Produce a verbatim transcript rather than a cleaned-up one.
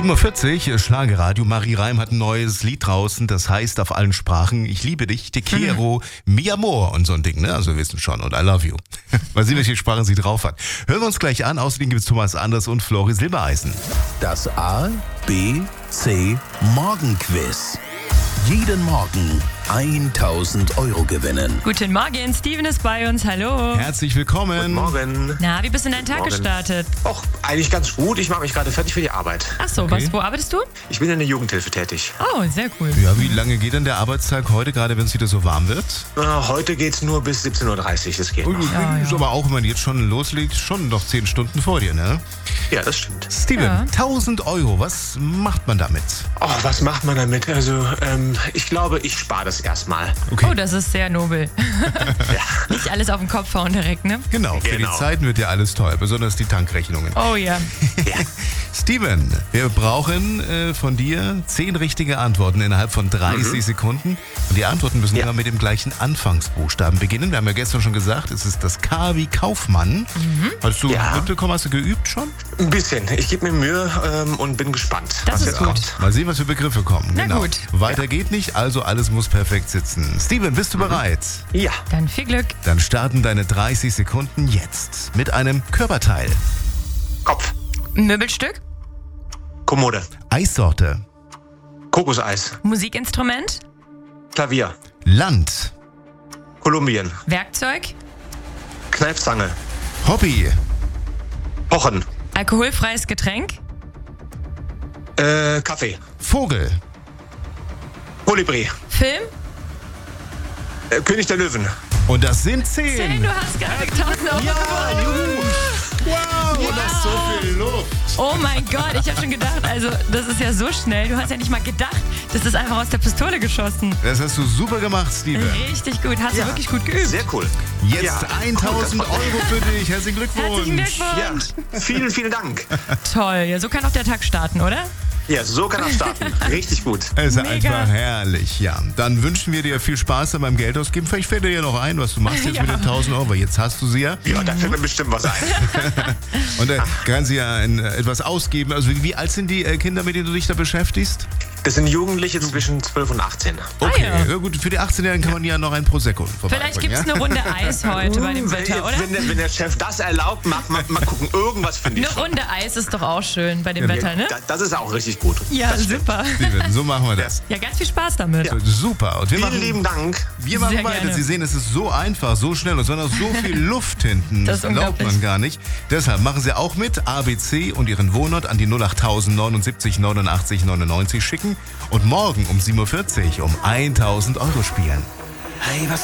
sieben Uhr vierzig, Schlagerradio. Marie Reim hat ein neues Lied draußen, das heißt auf allen Sprachen: Ich liebe dich, te quiero, mi amor und so ein Ding, ne? Also wir wissen schon, und I love you. Mal sehen, welche Sprachen sie drauf hat. Hören wir uns gleich an. Außerdem gibt es Thomas Anders und Flori Silbereisen. Das A, B, C Morgenquiz. Jeden Morgen tausend Euro gewinnen. Guten Morgen, Steven ist bei uns, hallo. Herzlich willkommen. Guten Morgen. Na, wie bist du in deinen Tag Morgen. gestartet? Och, eigentlich ganz gut. Ich mache mich gerade fertig für die Arbeit. Ach so, Okay. was, wo arbeitest du? Ich bin in der Jugendhilfe tätig. Oh, sehr cool. Ja, wie lange geht denn der Arbeitstag heute, gerade wenn es wieder so warm wird? Äh, heute geht's nur bis siebzehn Uhr dreißig. Das geht Ui, noch. Ja, ist ja. aber auch, wenn man jetzt schon loslegt, schon noch zehn Stunden vor dir, ne? Ja, das stimmt. Steven, Ja. tausend Euro, was macht man damit? Oh, was macht man damit? Also, ähm, ich glaube, ich spare das erstmal. Okay. Oh, das ist sehr nobel. Ja. Nicht alles auf den Kopf hauen direkt, ne? Genau, für die Genau. Zeiten wird ja alles teuer, besonders die Tankrechnungen. Oh ja. Steven, wir brauchen äh, von dir zehn richtige Antworten innerhalb von dreißig Sekunden. Und die Antworten müssen Ja. immer mit dem gleichen Anfangsbuchstaben beginnen. Wir haben ja gestern schon gesagt, es ist das K wie Kaufmann. Hast du Ja. mitbekommen, hast du geübt schon? Ein bisschen. Ich gebe mir Mühe ähm, und bin gespannt, Das was ist jetzt gut. kommt. Mal sehen, was für Begriffe kommen. Na genau. gut. Weiter geht nicht, also alles muss perfekt sitzen. Steven, bist du bereit? Ja, Dann viel Glück. Dann starten deine dreißig Sekunden jetzt mit einem Körperteil. Kopf, Möbelstück, Kommode, Eissorte. Kokoseis, Musikinstrument, Klavier, Land. Kolumbien, Werkzeug, Kneifzange, Hobby. Pochen, alkoholfreies Getränk, äh, Kaffee, Vogel. Kolibri, Film. äh, König der Löwen. Und das sind Zehn, zehn. du hast gerade tausend Euro gewonnen. Wow, das ist so viel Luft. Oh mein Gott, ich habe schon gedacht, also das ist ja so schnell. Du hast ja nicht mal gedacht, das ist einfach aus der Pistole geschossen. Das hast du super gemacht, Steven. Richtig gut, hast Ja. du wirklich gut geübt. Sehr cool. Jetzt Ja. tausend Euro für dich. Herzlichen Glückwunsch. Herzlichen Glückwunsch. Ja, vielen, vielen Dank. Toll, ja, so kann auch der Tag starten, oder? Ja, so kann er starten. Richtig gut. Es ist Mega. einfach herrlich, ja. Dann wünschen wir dir viel Spaß beim Geld ausgeben. Vielleicht fällt dir ja noch ein, was du machst jetzt Ja. mit den tausend Euro. Jetzt hast du sie ja. Ja, da fällt mir bestimmt was ein. Und da kann sie ja ein, etwas ausgeben. Also wie, wie alt sind die äh, Kinder, mit denen du dich da beschäftigst? Das sind Jugendliche zwischen zwölf und achtzehn. Okay, Ah, ja. ja, gut. Für die achtzehnjährigen kann man ja noch ein Prosecco vorbeibringen. Vielleicht gibt es ja? eine Runde Eis heute bei dem Wetter, oder? Wenn, der- wenn der Chef das erlaubt, mach mal, mal gucken, irgendwas finde ich. Eine Runde Eis ist doch auch schön bei dem Wetter, ne? Da- Das ist auch richtig gut. Ja, Das stimmt. super. Steven, so machen wir das. Ja, ganz viel Spaß damit. Ja. Super. Und wir Vielen machen, lieben Dank. Wir machen Sehr weiter. gerne. Sie sehen, es ist so einfach, so schnell und es ist noch so viel Luft hinten. Das Das ist glaubt man unglaublich. gar nicht. Deshalb machen Sie auch mit A B C und Ihren Wohnort an die null acht neunundsiebzig neunundachtzig neunundneunzig schicken und morgen um sieben Uhr vierzig um tausend Euro spielen. Hey, was